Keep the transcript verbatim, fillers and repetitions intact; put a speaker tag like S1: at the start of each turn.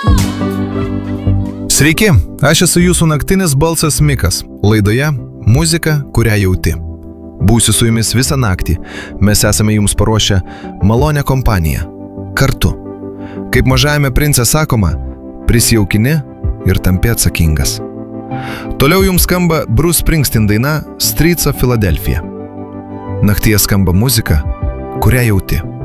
S1: Sveiki, aš esu jūsų naktinis balsas Mikas, laidoje Muzika, kurią jauti. Būsiu su jumis visą naktį, mes esame jums paruošę malonę kompaniją, kartu. Kaip Mažajame prince sakoma, prisijaukini ir tampi atsakingas. Toliau jums skamba Bruce Springsteen daina Streets of Philadelphia. Naktyje skamba muzika, kurią jauti.